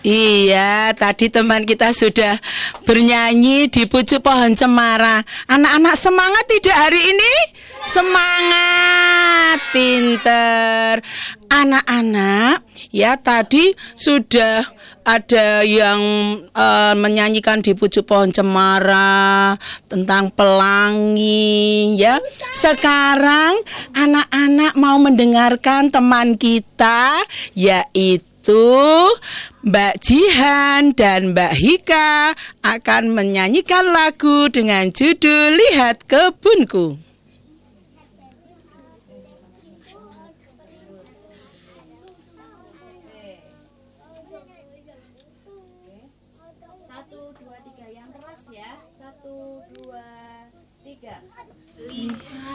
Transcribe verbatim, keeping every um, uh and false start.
Iya, tadi teman kita sudah bernyanyi di pucuk pohon cemara. Anak-anak semangat tidak hari ini? Semangat, pinter. Anak-anak, ya tadi sudah ada yang uh, menyanyikan di pucuk pohon cemara tentang pelangi, ya. Sekarang anak-anak mau mendengarkan teman kita, yaitu Mbak Jihan dan Mbak Hika akan menyanyikan lagu dengan judul Lihat Kebunku. Satu, dua, tiga, yang keras ya. Satu, dua, tiga. Lihat